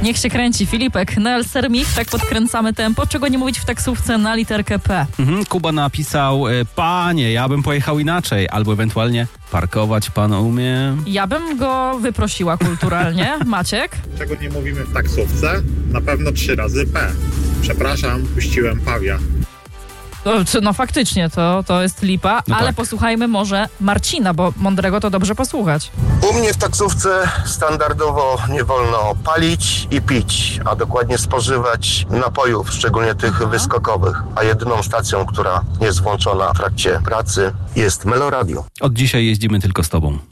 Niech się kręci Filipek. Nel Sermich, tak podkręcamy tempo. Czego nie mówić w taksówce na literkę P? Kuba napisał, panie, ja bym pojechał inaczej, albo ewentualnie parkować pan umie. Ja bym go wyprosiła kulturalnie. Maciek? Czego nie mówimy w taksówce? Na pewno 3 razy P. Przepraszam, puściłem pawia. No faktycznie, to jest lipa, No ale tak. posłuchajmy może Marcina, bo mądrego to dobrze posłuchać. U mnie w taksówce standardowo nie wolno palić i pić, a dokładnie spożywać napojów, szczególnie tych wyskokowych. A jedyną stacją, która jest włączona w trakcie pracy, jest Meloradio. Od dzisiaj jeździmy tylko z tobą.